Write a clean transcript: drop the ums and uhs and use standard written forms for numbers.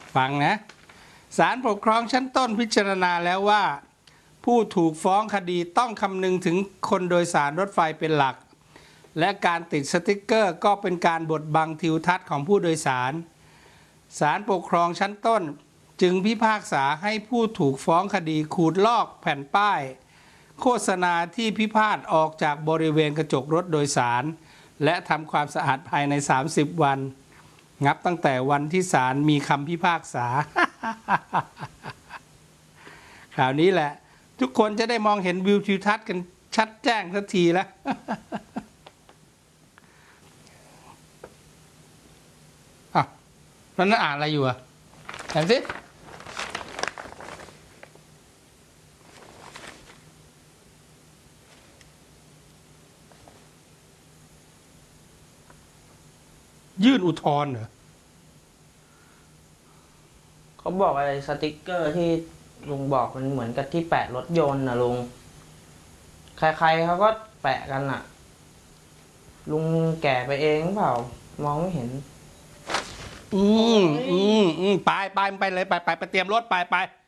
ฟังนะศาลปกครองชั้นต้นพิจารณาแล้วว่าผู้ถูกฟ้องคดีต้องคำนึงถึงคนโดยสารรถไฟเป็นหลักและการติดสติ๊กเกอร์ก็เป็นการบดบังทิวทัศน์ของผู้โดยสารศาลปกครองชั้นต้นจึงพิพากษาให้ผู้ถูกฟ้องคดีขูดลอกแผ่นป้ายโฆษณาที่พิพาทออกจากบริเวณกระจกรถโดยสารและทำความสะอาดภายใน30 วันนับตั้งแต่วันที่ศาลมีคำพิพากษา ข่าวนี้แหละทุกคนจะได้มองเห็นวิวทิวทัศน์กันชัดแจ้งสักทีแล้ว อ้าวแล้วนั่นอ่านอะไรอยู่อ่ะเห็นสิยื่นอุทธรณ์เหรอเขาบอกอะไรสติกเกอร์ที่ลุงบอกมันเหมือนกับที่แปะรถยนต์นะลุงใครๆเขาก็แปะกันอ่ะลุงแก่ไปเองเปล่ามองไม่เห็นไปเลยไปเตรียมรถไป